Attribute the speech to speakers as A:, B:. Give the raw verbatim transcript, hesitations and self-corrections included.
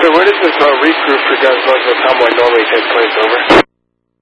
A: where does this uh, regroup for Desmond with Convoy normally take place, over?